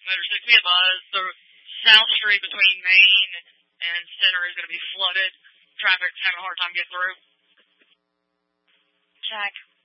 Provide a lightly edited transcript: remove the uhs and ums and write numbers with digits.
Motor 6, be advised, the South Street between Main and Center is going to be flooded. Traffic's having a hard time getting through. Check.